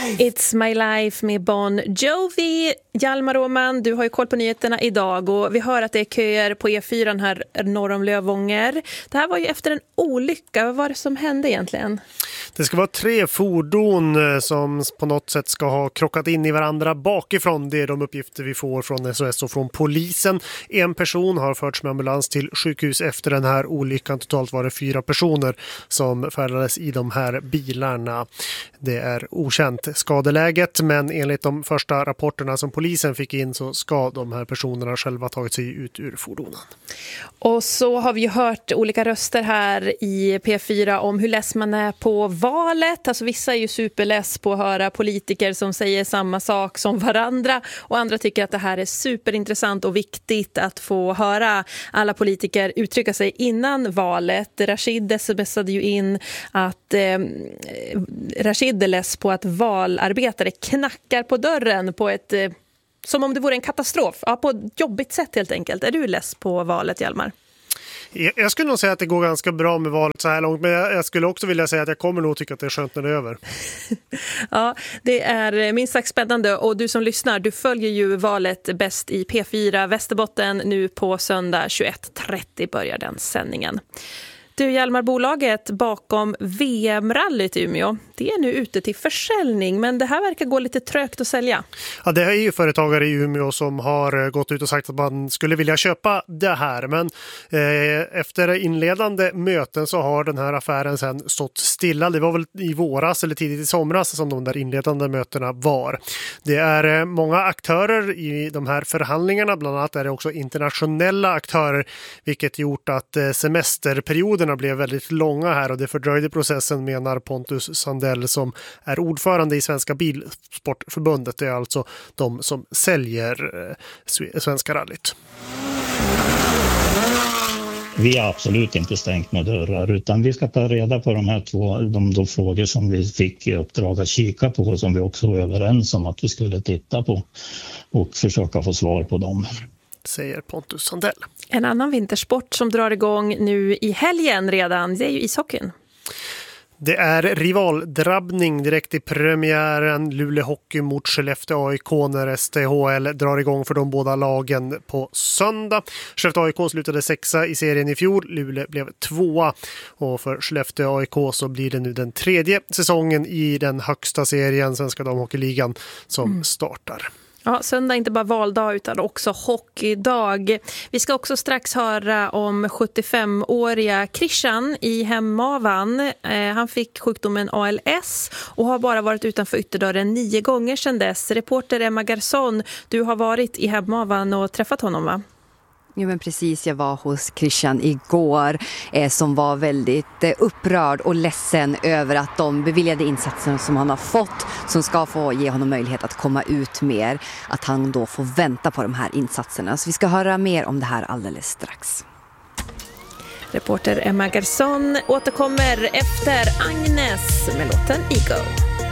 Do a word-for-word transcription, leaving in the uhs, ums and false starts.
life. It's my life med Bon Jovi. Hjalmar Åman, du har ju koll på nyheterna idag och vi hör att det är köer på E fyra här norr om Lövånger. Det här var ju efter en olycka. Vad var det som hände egentligen? Det ska vara tre fordon som på något sätt ska ha krockat in i varandra bakifrån. Det är de uppgifter vi får från S O S och från polisen. En person har förts med ambulans till sjukhus efter den här olyckan. Totalt var det fyra personer som färdades i de här bilarna. Det är okänt skadeläget, men enligt de första rapporterna som polisen fick in så ska de här personerna själva tagit sig ut ur fordonen. Och så har vi ju hört olika röster här i P fyra om hur less man är på valet. Alltså vissa är ju superless på att höra politiker som säger samma sak som varandra och andra tycker att det här är superintressant och viktigt att få höra alla politiker uttrycka sig innan valet. Rashid smsade ju in att eh, Rashid är less på att valarbetare knackar på dörren på ett eh, som om det vore en katastrof. Ja, på ett jobbigt sätt helt enkelt. Är du less på valet, Hjalmar? Jag skulle nog säga att det går ganska bra med valet så här långt, men jag skulle också vilja säga att jag kommer nog tycka att det är skönt när det är över. Ja, det är minst sagt spännande och du som lyssnar, du följer ju valet bäst i P fyra Västerbotten. Nu på söndag tjugoett trettio börjar den sändningen. Du, Hjalmar, bolaget bakom V M-rallyt i Umeå, det är nu ute till försäljning, men det här verkar gå lite trögt att sälja. Ja, det är ju företagare i Umeå som har gått ut och sagt att man skulle vilja köpa det här, men eh, efter inledande möten så har den här affären sen stått stilla. Det var väl i våras eller tidigt i somras som de där inledande mötena var. Det är många aktörer i de här förhandlingarna, bland annat är det också internationella aktörer, vilket gjort att semesterperioden blev väldigt långa här och det fördröjde processen, menar Pontus Sandell som är ordförande i Svenska Bilsportförbundet. Det är alltså de som säljer Svenska rallyt. Vi har absolut inte stängt några dörrar utan vi ska ta reda på de här två de, de frågor som vi fick i uppdrag att kika på och som vi också var överens om att vi skulle titta på och försöka få svar på dem. Säger Pontus Sandell. En annan vintersport som drar igång nu i helgen redan, det är ju ishockeyn. Det är rivaldrabbning direkt i premiären. Luleå Hockey mot Skellefteå A I K när S T H L drar igång för de båda lagen på söndag. Skellefteå A I K slutade sexa i serien i fjol. Luleå blev tvåa. Och för Skellefteå A I K så blir det nu den tredje säsongen i den högsta serien, Svenska damhockeyligan, som mm. startar. Ja, söndag inte bara valdag utan också hockeydag. Vi ska också strax höra om sjuttiofemåriga Christian i Hemavan. Eh, han fick sjukdomen A L S och har bara varit utanför ytterdörren nio gånger sedan dess. Reporter Emma Garson, du har varit i Hemavan och träffat honom, va? Jo, men precis, jag var hos Christian igår eh, som var väldigt eh, upprörd och ledsen över att de beviljade insatser som han har fått, som ska få ge honom möjlighet att komma ut mer, att han då får vänta på de här insatserna. Så vi ska höra mer om det här alldeles strax. Reporter Emma Garson återkommer efter Agnes med låten Ego.